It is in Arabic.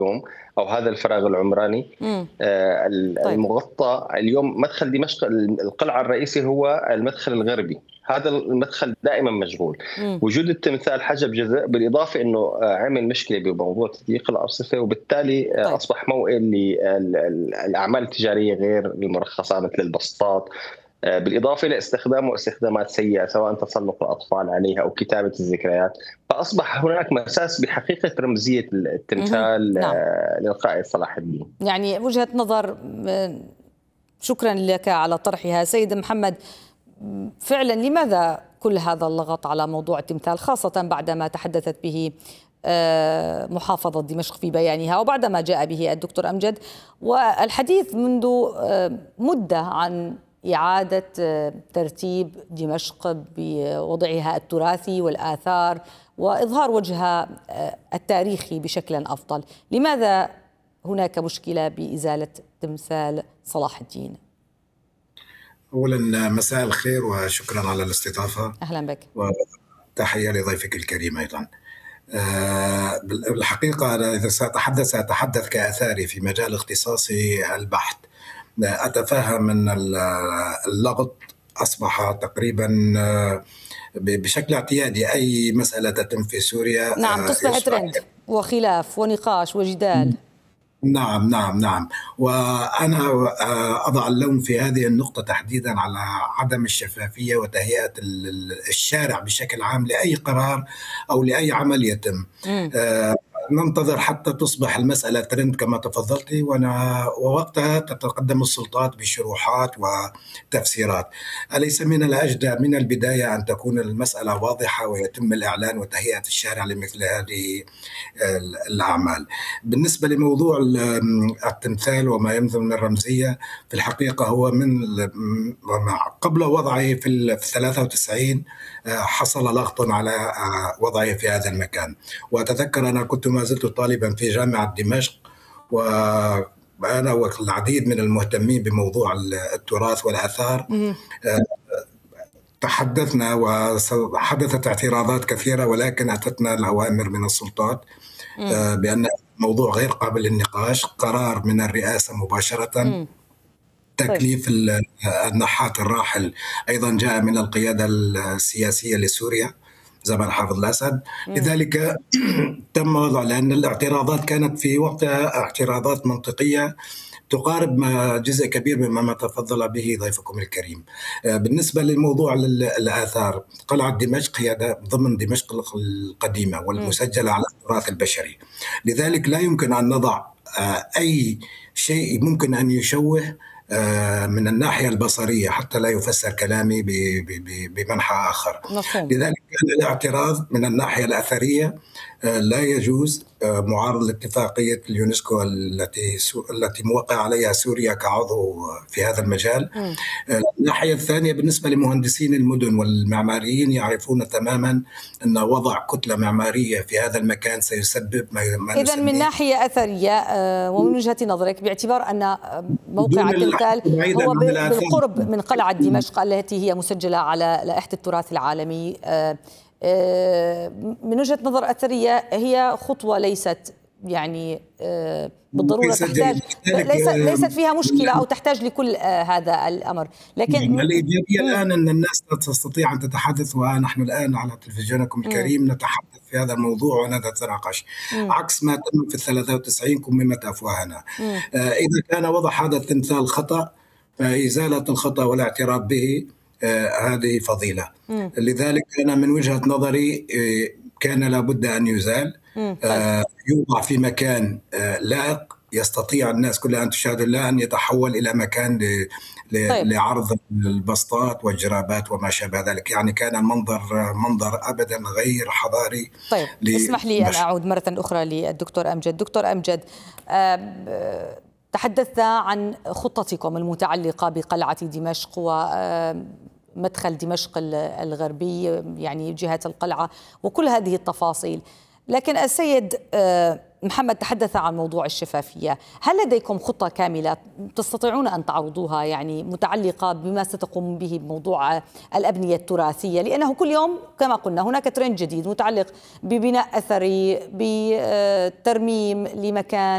اليوم أو هذا الفراغ العمراني إمم. طيب. المغطى اليوم. مدخل دمشق القلعة الرئيسي هو المدخل الغربي، هذا المدخل دائما مشغول. إمم. وجود التمثال حجب جزء، بالإضافة أنه عمل مشكلة بموضوع تضييق الأرصفة، وبالتالي طيب. أصبح موئل للأعمال التجارية غير المرخصة مثل البسطات، بالإضافة لاستخدامه استخدامات سيئة سواء تسلق الأطفال عليها أو كتابة الذكريات. فأصبح هناك مساس بحقيقة رمزية التمثال نعم. للقائد صلاح الدين. يعني وجهة نظر، شكرا لك على طرحها. سيد محمد، فعلا لماذا كل هذا اللغط على موضوع التمثال، خاصة بعدما تحدثت به محافظة دمشق في بيانها وبعدما جاء به الدكتور أمجد، والحديث منذ مدة عن إعادة ترتيب دمشق بوضعها التراثي والآثار وإظهار وجهها التاريخي بشكل أفضل؟ لماذا هناك مشكلة بإزالة تمثال صلاح الدين؟ أولا مساء الخير وشكرا على الاستضافة. أهلا بك. وتحية لضيفك الكريم أيضا. بالحقيقة أنا إذا سأتحدث كأثاري في مجال اختصاصي البحث، أتفهم أن اللغط أصبح تقريبا بشكل اعتيادي. أي مسألة تتم في سوريا نعم تصبح ترند وخلاف ونقاش وجدال. نعم. وأنا أضع اللوم في هذه النقطة تحديدا على عدم الشفافية وتهيئة الشارع بشكل عام لأي قرار أو لأي عمل يتم. ننتظر حتى تصبح المسألة ترند كما تفضلتي، ووقتها تتقدم السلطات بشروحات وتفسيرات. أليس من الأجدى من البداية أن تكون المسألة واضحة ويتم الإعلان وتهيئة الشارع لمثل هذه الأعمال؟ بالنسبة لموضوع التمثال وما يمثل من الرمزية، في الحقيقة هو من قبل وضعه في 93 حصل لغط على وضعه في هذا المكان. وأتذكر أنا كنت ما زلت طالبا في جامعة دمشق، وأنا والعديد من المهتمين بموضوع التراث والآثار تحدثنا وحدثت اعتراضات كثيرة، ولكن أتتنا الأوامر من السلطات بأن الموضوع غير قابل للنقاش. قرار من الرئاسة مباشرة. تكليف النحات الراحل أيضا جاء من القيادة السياسية لسوريا زمن حافظ الأسد. لذلك تم وضع، لأن الاعتراضات كانت في وقتها اعتراضات منطقية تقارب جزء كبير مما تفضل به ضيفكم الكريم. بالنسبة لموضوع الآثار، قلعة دمشق هي ضمن دمشق القديمة والمسجلة على التراث البشري، لذلك لا يمكن أن نضع أي شيء ممكن أن يشوه من الناحية البصرية حتى لا يفسر كلامي بمنحى آخر. لذلك كان الاعتراض من الناحية الأثرية لا يجوز، معارض لاتفاقية اليونسكو التي موقع عليها سوريا كعضو في هذا المجال. الناحية الثانية بالنسبة لمهندسين المدن والمعماريين يعرفون تماما أن وضع كتلة معمارية في هذا المكان سيسبب ما إذن من ناحية أثرية ومن وجهة نظرك، باعتبار أن موقع التمثال هو بالقرب من قلعة دمشق التي هي مسجلة على لائحة التراث العالمي، من وجهة نظر أثرية هي خطوة ليست يعني بالضرورة تحتاج، ليست فيها مشكلة أو تحتاج لكل هذا الأمر. لكن الإيجابية الآن أن الناس تستطيع أن تتحدث، ونحن الآن على تلفزيونكم الكريم نتحدث في هذا الموضوع ونتناقش، عكس ما تم في 93 كممت أفواهنا. إذا كان وضع هذا التمثال خطأ، فإزالة الخطأ والاعتراف به هذه فضيلة. لذلك أنا من وجهة نظري كان لابد أن يزال، يوضع في مكان لائق يستطيع الناس كلها أن تشاهد له، أن يتحول إلى مكان لعرض البسطات والجرابات وما شابه ذلك. يعني كان منظر أبدا غير حضاري. طيب اسمح لي أن أعود مرة أخرى للدكتور أمجد. دكتور أمجد، تحدثت عن خطتكم المتعلقة بقلعة دمشق ومدخل دمشق الغربي، يعني جهة القلعة وكل هذه التفاصيل، لكن السيد محمد تحدث عن موضوع الشفافية. هل لديكم خطة كاملة تستطيعون أن تعرضوها، يعني متعلقة بما ستقوم به بموضوع الأبنية التراثية؟ لأنه كل يوم كما قلنا هناك ترند جديد متعلق ببناء أثري، بترميم لمكان